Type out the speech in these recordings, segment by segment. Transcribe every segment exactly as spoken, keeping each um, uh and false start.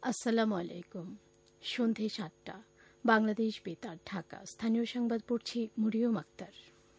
আসসালামু আলাইকুম। সন্ধে সাতটা, বাংলাদেশ বেতার, ঢাকা। স্থানীয় সংবাদ পড়ছি মরিয়ম আক্তার।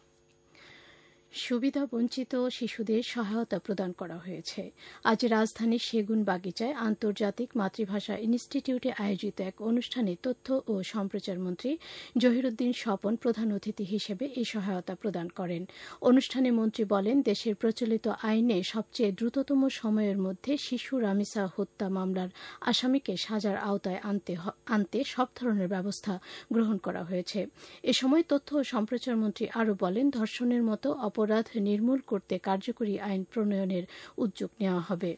সুবিধা বঞ্চিত শিশুদের সহায়তা প্রদান করা হয়েছে। আজ রাজধানীর সেগুন বাগিচায় আন্তর্জাতিক মাতৃভাষা ইনস্টিটিউটে আয়োজিত এক অনুষ্ঠানে তথ্য ও সম্প্রচার মন্ত্রী জহিরুদ্দিন স্বপন প্রধান অতিথি হিসেবে এই সহায়তা প্রদান করেন। অনুষ্ঠানে মন্ত্রী বলেন, দেশের প্রচলিত আইনে সবচেয়ে দ্রুততম সময়ের মধ্যে শিশু রামিসা হত্যা মামলার আসামিকে সাজার আওতায় আনতে আনতে সব ধরনের ব্যবস্থা গ্রহণ করা হয়েছে। এ সময় তথ্য ও সম্প্রচার মন্ত্রী আরও বলেন, ধর্ষণের মতো অপরাধ নির্মূল করতে কার্যকরী আইন প্রণয়নের উদ্যোগ নেওয়া হবে।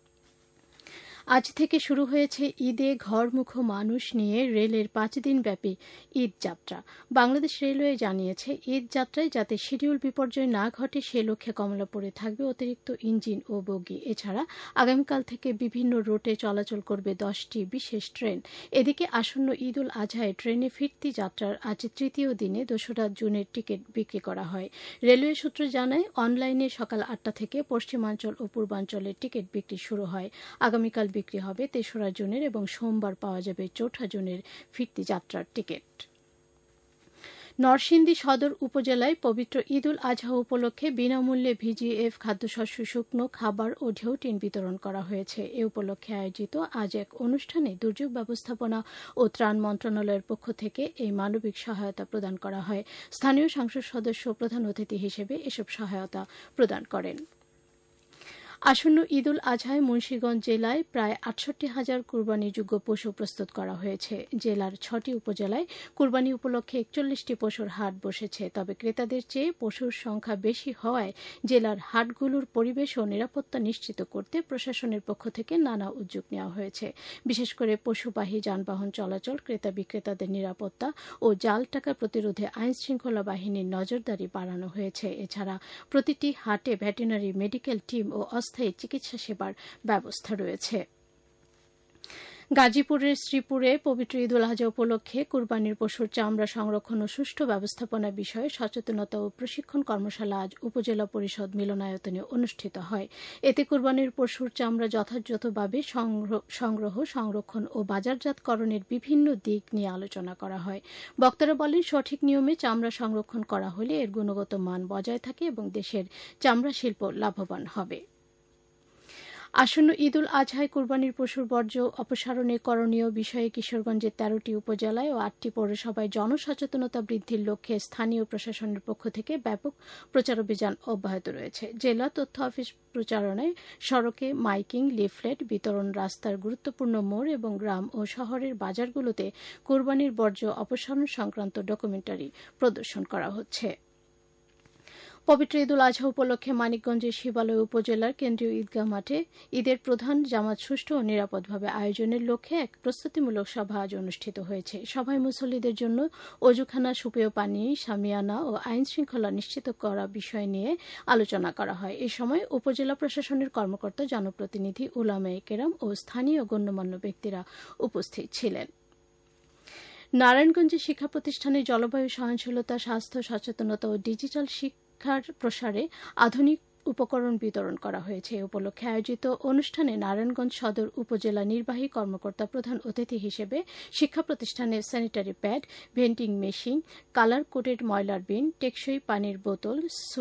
আজ থেকে শুরু হয়েছে ঈদে ঘরমুখো মানুষ নিয়ে রেলের পাঁচ দিনব্যাপী ঈদ যাত্রা। বাংলাদেশ রেলওয়ে জানিয়েছে, ঈদ যাত্রায় যাতে শিডিউল বিপর্যয় না ঘটে সে লক্ষ্যে কমলাপুরে থাকবে অতিরিক্ত ইঞ্জিন ও বগি। এছাড়া আগামীকাল থেকে বিভিন্ন রুটে চলাচল করবে দশটি বিশেষ ট্রেন। এদিকে আসন্ন ঈদ উল আজহায় ট্রেনে ফিরতি যাত্রার আজ তৃতীয় দিনে দোসরা জুনের টিকিট বিক্রি করা হয়। রেলওয়ে সূত্র জানায়, অনলাইনে সকাল আটটা থেকে পশ্চিমাঞ্চল ও পূর্বাঞ্চলের টিকিট বিক্রি শুরু হয়। আগামীকাল বিক্রি হবে তেসরা জুনের এবং সোমবার পাওয়া যাবে চৌঠা জুনের ফিরতি যাত্রার টিকিট। নরসিংদী সদর উপজেলায় পবিত্র ঈদ উল আজহা উপলক্ষে বিনামূল্যে ভিজিএফ খাদ্যশস্য, শুকনো খাবার ও ঢেউটিন বিতরণ করা হয়েছে। এ উপলক্ষে আয়োজিত আজ এক অনুষ্ঠানে দুর্যোগ ব্যবস্থাপনা ও ত্রাণ মন্ত্রণালয়ের পক্ষ থেকে এই মানবিক সহায়তা প্রদান করা হয়। স্থানীয় সংসদ সদস্য প্রধান অতিথি হিসেবে এসব সহায়তা প্রদান করেন। আসন্ন ঈদ উল আজহায় মুন্সিগঞ্জ জেলায় প্রায় আটষট্টি হাজার কুরবানিযোগ্য পশু প্রস্তুত করা হয়েছে। জেলার ছটি উপজেলায় কুরবানি উপলক্ষে একচল্লিশটি পশুর হাট বসেছে। তবে ক্রেতাদের চেয়ে পশুর সংখ্যা বেশি হওয়ায় জেলার হাটগুলোর পরিবেশ ও নিরাপত্তা নিশ্চিত করতে প্রশাসনের পক্ষ থেকে নানা উদ্যোগ নেওয়া হয়েছে। বিশেষ করে পশুবাহী যানবাহন চলাচল, ক্রেতা বিক্রেতাদের নিরাপত্তা ও জাল টাকা প্রতিরোধে আইনশৃঙ্খলা বাহিনীর নজরদারি বাড়ানো হয়েছে। এছাড়া প্রতিটি হাটে ভেটেরিনারি মেডিকেল টিম ও অস্থায়ী চিকিৎসা সেবার ব্যবস্থা রয়েছে। গাজীপুরের শ্রীপুরে পবিত্র ঈদ উল আজহা উপলক্ষে কুরবানির পশুর চামড়া সংরক্ষণ ও সুষ্ঠু ব্যবস্থাপনা বিষয়ে সচেতনতা ও প্রশিক্ষণ কর্মশালা আজ উপজেলা পরিষদ মিলনায়তনে অনুষ্ঠিত হয়। এতে কুরবানির পশুর চামড়া যথাযথভাবে সংগ্রহ, সংরক্ষণ ও বাজারজাতকরণের বিভিন্ন দিক নিয়ে আলোচনা করা হয়। বক্তারা বলেন, সঠিক নিয়মে চামড়া সংরক্ষণ করা হলে এর গুণগত মান বজায় থাকে এবং দেশের চামড়া শিল্প লাভবান হবে। আসন্ন ঈদ উল আজহায় কুরবানির পশুর বর্জ্য অপসারণে করণীয় বিষয়ে কিশোরগঞ্জের তেরোটি উপজেলায় ও আটটি পৌরসভায় জনসচেতনতা বৃদ্ধির লক্ষ্যে স্থানীয় প্রশাসনের পক্ষ থেকে ব্যাপক প্রচারাভিযান অব্যাহত রয়েছে। জেলা তথ্য অফিস প্রচারণায় সড়কে মাইকিং, লিফলেট বিতরণ, রাস্তার গুরুত্বপূর্ণ মোড় এবং গ্রাম ও শহরের বাজারগুলোতে কুরবানির বর্জ্য অপসারণ সংক্রান্ত ডকুমেন্টারি প্রদর্শন করা হচ্ছে। পবিত্র ঈদ উল আজহা উপলক্ষে মানিকগঞ্জের শিবালয় উপজেলার কেন্দ্রীয় ঈদগাহ মাঠে ঈদের প্রধান জামাত সুষ্ঠু ও নিরাপদভাবে আয়োজনের লক্ষ্যে এক প্রস্তুতিমূলক সভা আজ অনুষ্ঠিত হয়েছে। সভায় মুসল্লিদের জন্য অজুখানা, সুপেয় পানি, শামিয়ানা ও আইন শৃঙ্খলা নিশ্চিত করা বিষয় নিয়ে আলোচনা করা হয়। এ সময় উপজেলা প্রশাসনের কর্মকর্তা, জনপ্রতিনিধি, উলামায়ে কেরাম ও স্থানীয় গণ্যমান্য ব্যক্তিরা উপস্থিত ছিলেন। নারায়ণগঞ্জের শিক্ষা প্রতিষ্ঠানে জলবায়ু সহনশীলতা, স্বাস্থ্য সচেতনতা ও ডিজিটাল শিক্ষা শিক্ষার প্রসারে আধুনিক উপকরণ বিতরণ করা হয়েছে। এ উপলক্ষে আয়োজিত অনুষ্ঠানে নারায়ণগঞ্জ সদর উপজেলা নির্বাহী কর্মকর্তা প্রধান অতিথি হিসেবে শিক্ষা প্রতিষ্ঠানের sanitary pad, vending machine, colour coded ময়লার বিন, টেকসই পানির বোতল,